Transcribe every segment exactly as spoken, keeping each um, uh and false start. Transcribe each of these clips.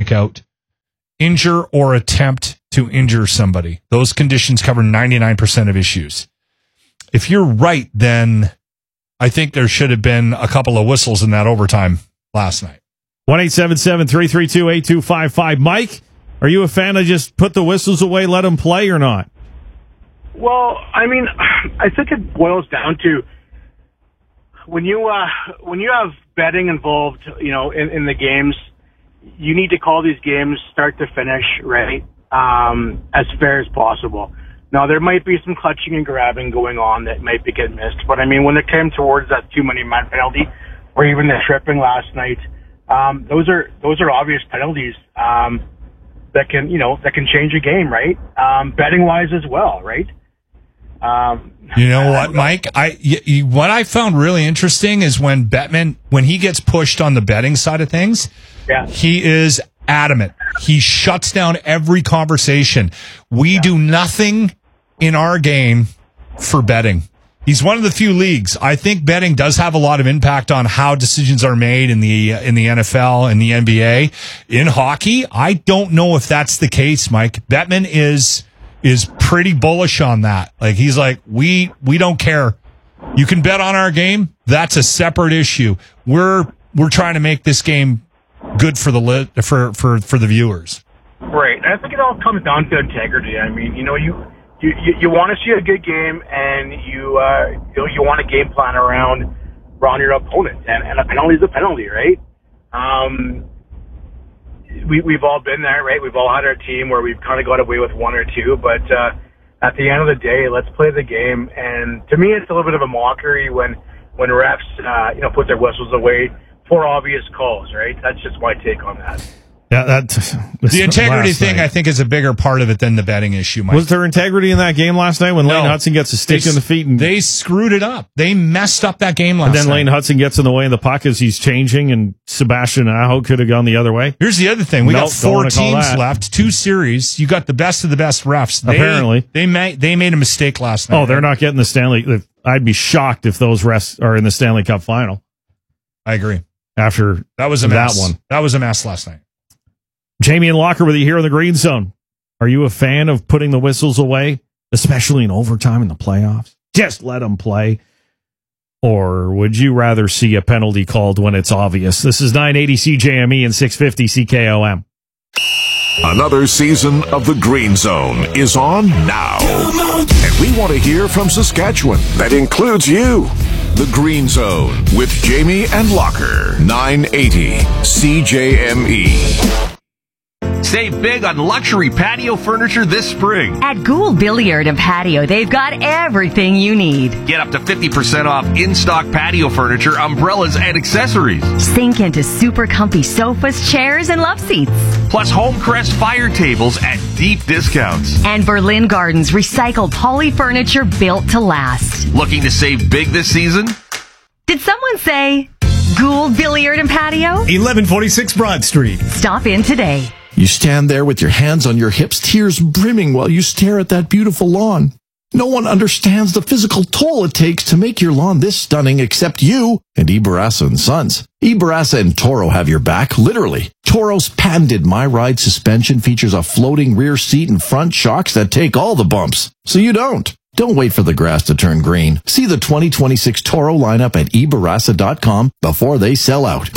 take out, injure or attempt to injure somebody. Those conditions cover ninety-nine percent of issues. If you're right, then I think there should have been a couple of whistles in that overtime last night. one eight seven seven, three three two, eight two five five. Mike, are you a fan of just put the whistles away, let them play, or not? Well, I mean, I think it boils down to when you uh, when you have betting involved, you know, in, in the games, you need to call these games start to finish, right, um, as fair as possible. Now, there might be some clutching and grabbing going on that might be getting missed, but I mean, when it came towards that too many man penalty, or even the tripping last night, um, those are those are obvious penalties um, that can, you know, that can change a game, right? Um, betting wise as well, right? Um, you know what, Mike? I y- y- what I found really interesting is when Bettman, when he gets pushed on the betting side of things, yeah. he is adamant. He shuts down every conversation. We yeah. do nothing in our game for betting. He's one of the few leagues. I think betting does have a lot of impact on how decisions are made in the in the N F L and the N B A. In hockey, I don't know if that's the case, Mike. Bettman is is pretty bullish on that. Like, he's like, we we don't care. You can bet on our game. That's a separate issue. We're we're trying to make this game good for the lit, for for for the viewers. Right. I think it all comes down to integrity. I mean, you know, you you you, you want to see a good game, and you uh you know, you want a game plan around around your opponent, and and a penalty is a penalty, right? Um. We, we've all been there, right? We've all had our team where we've kind of got away with one or two, but uh, at the end of the day, let's play the game. And to me, it's a little bit of a mockery when when refs, uh, you know, put their whistles away for obvious calls, right? That's just my take on that. Yeah, that the integrity thing, night. I think, is a bigger part of it than the betting issue, Mike. Was there integrity in that game last night when no. Lane Hudson gets a stick they, in the feet? And they screwed it up. They messed up that game last night. And then night. Lane Hudson gets in the way of the puck as he's changing, and Sebastian Aho could have gone the other way. Here's the other thing. We nope, got four teams left, two series. You got the best of the best refs. They, Apparently. They made, they made a mistake last night. Oh, they're not getting the Stanley. I'd be shocked if those refs are in the Stanley Cup final. I agree. After that was a that mess. one. That was a mess last night. Jamie and Locker with you here in the Green Zone. Are you a fan of putting the whistles away, especially in overtime in the playoffs? Just let them play. Or would you rather see a penalty called when it's obvious? This is nine eighty C J M E and six fifty C K O M. Another season of the Green Zone is on now. And we want to hear from Saskatchewan. That includes you. The Green Zone with Jamie and Locker. nine eighty C J M E. Save big on luxury patio furniture this spring. At Gould Billiard and Patio, they've got everything you need. Get up to fifty percent off in-stock patio furniture, umbrellas, and accessories. Sink into super comfy sofas, chairs, and love seats. Plus Homecrest fire tables at deep discounts. And Berlin Gardens recycled poly furniture built to last. Looking to save big this season? Did someone say Gould Billiard and Patio? eleven forty-six Broad Street. Stop in today. You stand there with your hands on your hips, tears brimming while you stare at that beautiful lawn. No one understands the physical toll it takes to make your lawn this stunning except you and Ibarasa and Sons. Ibarasa and Toro have your back, literally. Toro's patented My Ride suspension features a floating rear seat and front shocks that take all the bumps, so you don't. Don't wait for the grass to turn green. See the twenty twenty-six Toro lineup at ibarasa dot com before they sell out.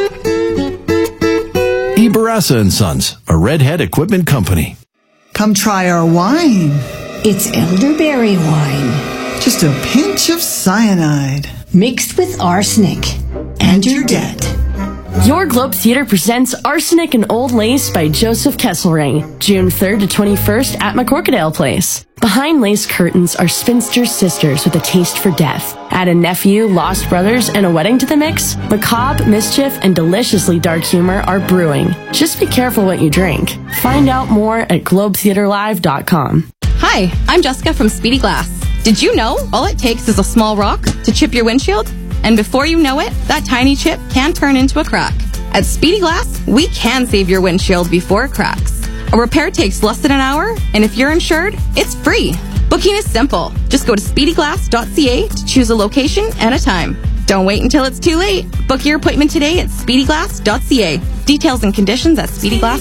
Ibarasa and Sons, a Redhead equipment company. Come try our wine. It's elderberry wine. Just a pinch of cyanide. Mixed with arsenic. And you're dead. Your Globe Theater presents Arsenic and Old Lace by Joseph Kesselring, June third to twenty-first at McCorkadale Place. Behind lace curtains are spinster sisters with a taste for death. Add a nephew, lost brothers, and a wedding to the mix. Macabre, mischief, and deliciously dark humor are brewing. Just be careful what you drink. Find out more at globe theater live dot com. Hi, I'm Jessica from Speedy Glass. Did you know all it takes is a small rock to chip your windshield? And before you know it, that tiny chip can turn into a crack. At Speedy Glass, we can save your windshield before it cracks. A repair takes less than an hour, and if you're insured, it's free. Booking is simple. Just go to speedy glass dot c a to choose a location and a time. Don't wait until it's too late. Book your appointment today at speedy glass dot c a. Details and conditions at speedy glass